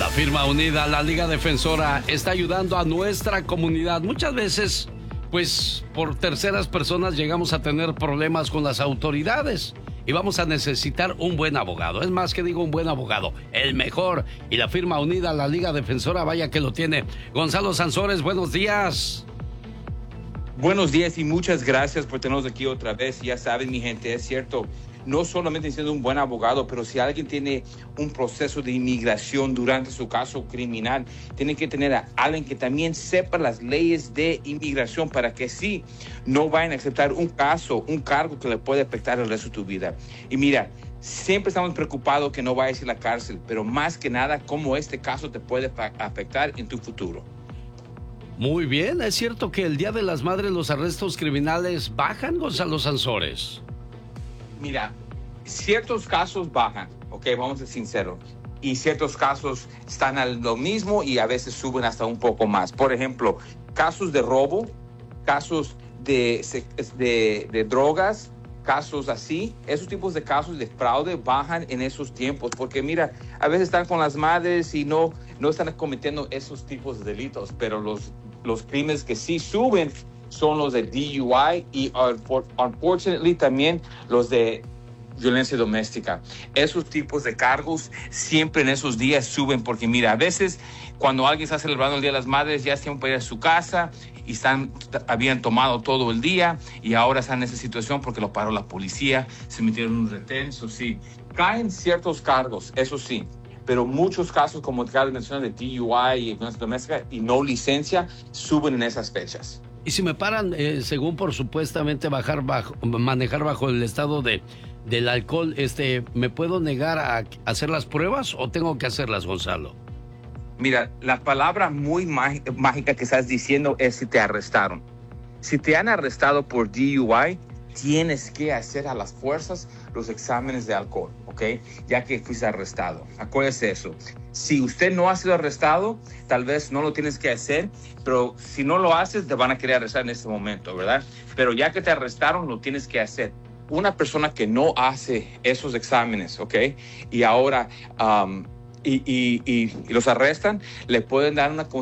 La firma unida, la Liga Defensora, está ayudando a nuestra comunidad. Muchas veces, pues, por terceras personas llegamos a tener problemas con las autoridades y vamos a necesitar un buen abogado. Es más que digo un buen abogado, el mejor. Y la firma unida, la Liga Defensora, vaya que lo tiene. Gonzalo Sansores, buenos días. Buenos días y muchas gracias por tenernos aquí otra vez. Ya saben, mi gente, es cierto, no solamente siendo un buen abogado, pero si alguien tiene un proceso de inmigración durante su caso criminal, tiene que tener a alguien que también sepa las leyes de inmigración para que sí no vayan a aceptar un cargo que le puede afectar el resto de tu vida. Y mira, siempre estamos preocupados que no vayas a ir a la cárcel, pero más que nada, cómo este caso te puede afectar en tu futuro. Muy bien, ¿es cierto que el Día de las Madres los arrestos criminales bajan, Gonzalo Sansores? Mira, ciertos casos bajan, ok, vamos a ser sinceros, y ciertos casos están a lo mismo y a veces suben hasta un poco más. Por ejemplo, casos de robo, casos de drogas, casos así, esos tipos de casos de fraude bajan en esos tiempos, porque mira, a veces están con las madres y no están cometiendo esos tipos de delitos, pero los crímenes que sí suben son los de DUI y, unfortunately, también los de violencia doméstica. Esos tipos de cargos siempre en esos días suben porque, mira, a veces cuando alguien está celebrando el Día de las Madres ya están para ir a su casa y habían tomado todo el día y ahora están en esa situación porque lo paró la policía, se metieron en un retén, eso sí. Caen ciertos cargos, eso sí, pero muchos casos, como te acabo de mencionar, de DUI y violencia doméstica y no licencia, suben en esas fechas. Y si me paran, según por supuestamente manejar bajo el estado del alcohol, ¿me puedo negar a hacer las pruebas o tengo que hacerlas, Gonzalo? Mira, la palabra muy mágica que estás diciendo es si te arrestaron. Si te han arrestado por DUI, tienes que hacer a las fuerzas los exámenes de alcohol, ¿ok? Ya que fuiste arrestado. Acuérdese eso. Si usted no ha sido arrestado, tal vez no lo tienes que hacer, pero si no lo haces, te van a querer arrestar en este momento, ¿verdad? Pero ya que te arrestaron, lo tienes que hacer. Una persona que no hace esos exámenes, ¿ok? Y ahora y los arrestan, le pueden dar una